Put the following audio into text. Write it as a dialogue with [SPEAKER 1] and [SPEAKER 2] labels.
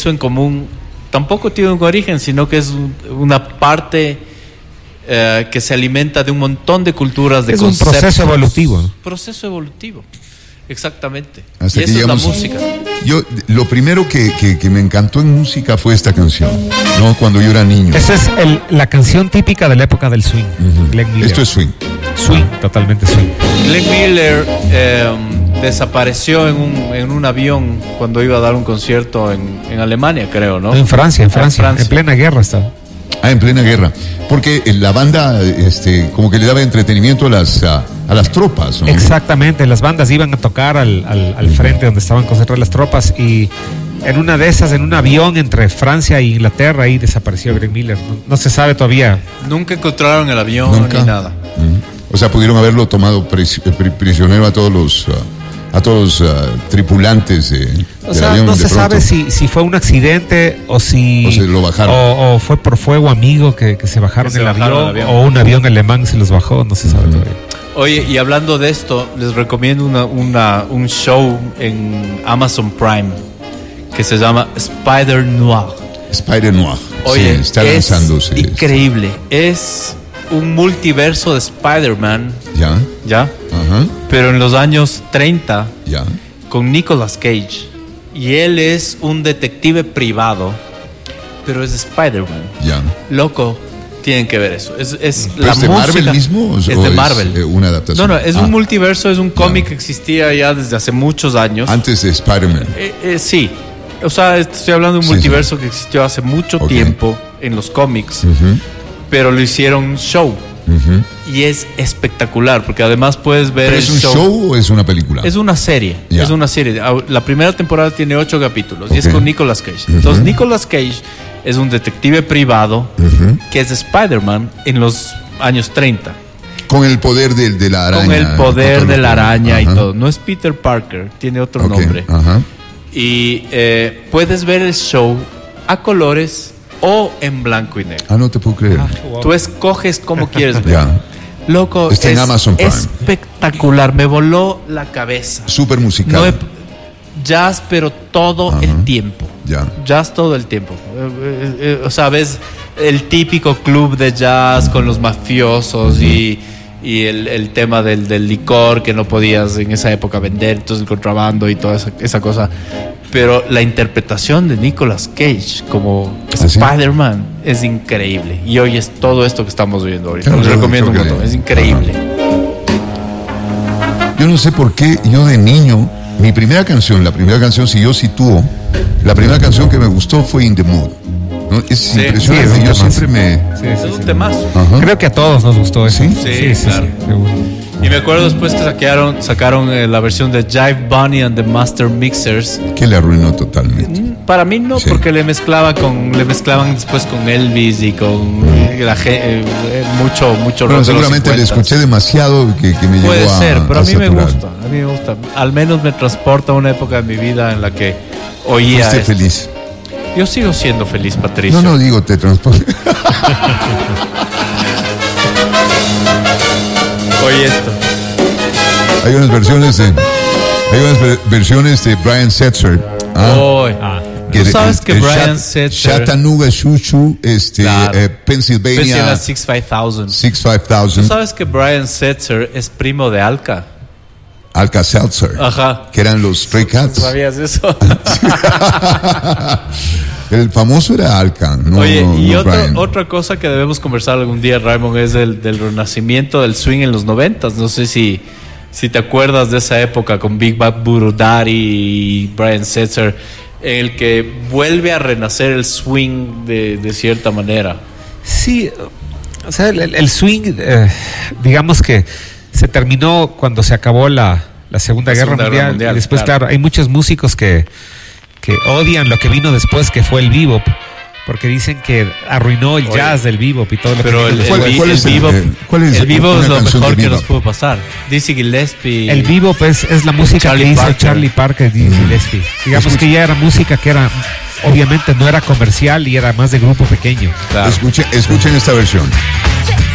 [SPEAKER 1] hizo en común tampoco tiene un origen, sino que es una parte que se alimenta de un montón de culturas, de
[SPEAKER 2] es
[SPEAKER 1] conceptos.
[SPEAKER 2] Un proceso evolutivo.
[SPEAKER 1] Proceso evolutivo, exactamente.
[SPEAKER 3] Hasta
[SPEAKER 1] y
[SPEAKER 3] que
[SPEAKER 1] eso
[SPEAKER 3] llegamos,
[SPEAKER 1] es la música.
[SPEAKER 3] Yo, lo primero que me encantó en música fue esta canción, ¿no? Cuando yo era niño.
[SPEAKER 2] Esa es la canción típica de la época del swing. Glenn Miller.
[SPEAKER 3] Esto es swing.
[SPEAKER 2] Swing, totalmente swing.
[SPEAKER 1] Glenn Miller desapareció en un avión cuando iba a dar un concierto en Alemania, creo, ¿no?
[SPEAKER 2] En Francia. En plena guerra estaba.
[SPEAKER 3] En plena guerra. Porque la banda como que le daba entretenimiento a las tropas, ¿no?
[SPEAKER 2] Exactamente, las bandas iban a tocar al frente donde estaban concentradas las tropas, y en una de esas, en un avión entre Francia e Inglaterra, ahí desapareció Glenn Miller. No se sabe todavía.
[SPEAKER 1] Nunca encontraron el avión.
[SPEAKER 3] Nunca.
[SPEAKER 1] Ni nada.
[SPEAKER 3] O sea, pudieron haberlo tomado prisionero a todos los tripulantes del avión.
[SPEAKER 2] No se
[SPEAKER 3] de pronto.
[SPEAKER 2] sabe si fue un accidente o si...
[SPEAKER 3] O se lo bajaron.
[SPEAKER 2] O fue por fuego amigo que se bajaron el avión, o un avión alemán se los bajó, no se sabe todavía.
[SPEAKER 1] Oye, y hablando de esto, les recomiendo un show en Amazon Prime que se llama Spider Noir.
[SPEAKER 3] Spider Noir.
[SPEAKER 1] Oye,
[SPEAKER 3] sí, está lanzándose.
[SPEAKER 1] Increíble. Es un multiverso de Spider-Man. ¿Ya?
[SPEAKER 3] Ajá.
[SPEAKER 1] Pero en los años 30.
[SPEAKER 3] Ya.
[SPEAKER 1] Con Nicolas Cage. Y él es un detective privado, pero es Spider-Man.
[SPEAKER 3] Ya.
[SPEAKER 1] Loco, tienen que ver eso. Es
[SPEAKER 3] la
[SPEAKER 1] música.
[SPEAKER 3] ¿Es de Marvel mismo?
[SPEAKER 1] Es de Marvel.
[SPEAKER 3] Es una adaptación.
[SPEAKER 1] No, es un multiverso, es un cómic que existía ya desde hace muchos años.
[SPEAKER 3] Antes de Spider-Man.
[SPEAKER 1] Sí. O sea, estoy hablando de un multiverso que existió hace mucho tiempo en los cómics, pero lo hicieron show. Y es espectacular, porque además puedes ver
[SPEAKER 3] ¿Pero es un show o es una película?
[SPEAKER 1] Es una serie.
[SPEAKER 3] Ya.
[SPEAKER 1] Es una serie. La primera temporada tiene 8 capítulos y es con Nicolas Cage. Entonces Nicolas Cage es un detective privado que es Spider-Man en los años 30.
[SPEAKER 3] Con el poder de la araña.
[SPEAKER 1] Con el poder de la araña y
[SPEAKER 3] Ajá.
[SPEAKER 1] todo. No es Peter Parker, tiene otro nombre.
[SPEAKER 3] Ajá.
[SPEAKER 1] Y puedes ver el show a colores o en blanco y negro.
[SPEAKER 3] No te puedo creer.
[SPEAKER 1] Tú escoges cómo quieres ver.
[SPEAKER 3] Ya.
[SPEAKER 1] Loco,
[SPEAKER 3] Está en Amazon Prime.
[SPEAKER 1] Espectacular, me voló la cabeza.
[SPEAKER 3] Súper musical.
[SPEAKER 1] Jazz, pero todo el tiempo.
[SPEAKER 3] Ya.
[SPEAKER 1] Jazz todo el tiempo. O sea, ves el típico club de jazz con los mafiosos y el tema del licor que no podías en esa época vender, entonces el contrabando y toda esa cosa. Pero la interpretación de Nicolas Cage como Spider-Man es increíble. Y hoy es todo esto que estamos viendo ahorita. Les recomiendo un montón. Es increíble.
[SPEAKER 3] Yo no sé por qué yo de niño, la primera canción, si yo sitúo, la primera canción que me gustó fue In the Mood. ¿No? Es impresionante. Yo siempre me...
[SPEAKER 1] Es un temazo.
[SPEAKER 2] Creo que a todos nos gustó eso.
[SPEAKER 1] Sí, claro. Y me acuerdo después que sacaron la versión de Jive Bunny and the Master Mixers.
[SPEAKER 3] Que le arruinó totalmente.
[SPEAKER 1] Para mí no, porque le mezclaban después con Elvis y con mucho
[SPEAKER 3] Bueno, seguramente le escuché demasiado que me llegó a
[SPEAKER 1] Puede ser, pero a mí me
[SPEAKER 3] saturar.
[SPEAKER 1] gusta. A mí me gusta. Al menos me transporta a una época de mi vida en la que oía.
[SPEAKER 3] Fuiste feliz.
[SPEAKER 1] Yo sigo siendo feliz, Patricio.
[SPEAKER 3] No, digo, te transporta.
[SPEAKER 1] Oye esto.
[SPEAKER 3] Hay unas versiones de Brian Setzer.
[SPEAKER 1] ¿Tú sabes que Brian Setzer,
[SPEAKER 3] Chattanooga, Chuchu, Pennsylvania
[SPEAKER 1] 65000. ¿Tú sabes que Brian Setzer es primo de
[SPEAKER 3] Alka-Seltzer?
[SPEAKER 1] Ajá.
[SPEAKER 3] Que eran los Stray Cats.
[SPEAKER 1] ¿Sabías eso?
[SPEAKER 3] El famoso era Alka, no.
[SPEAKER 1] Oye, y
[SPEAKER 3] Brian.
[SPEAKER 1] otra cosa que debemos conversar algún día, Raymond, es del renacimiento del swing en los 90s. No sé si te acuerdas de esa época con Big Bad Voodoo Daddy y Brian Setzer, en el que vuelve a renacer el swing de cierta manera.
[SPEAKER 2] Sí, o sea, el swing, digamos que se terminó cuando se acabó la Segunda Guerra Mundial. Y después, claro, hay muchos músicos que odian lo que vino después, que fue el bebop, porque dicen que arruinó el jazz del bebop y todo lo
[SPEAKER 1] pero
[SPEAKER 2] que
[SPEAKER 1] el bebop es lo mejor que nos pudo pasar. Dizzy Gillespie.
[SPEAKER 2] El bebop es la música que hizo Charlie Parker y Dizzy Gillespie. Digamos que ya era música que era, obviamente no era comercial y era más de grupo pequeño.
[SPEAKER 1] Claro.
[SPEAKER 3] Escuchen esta versión.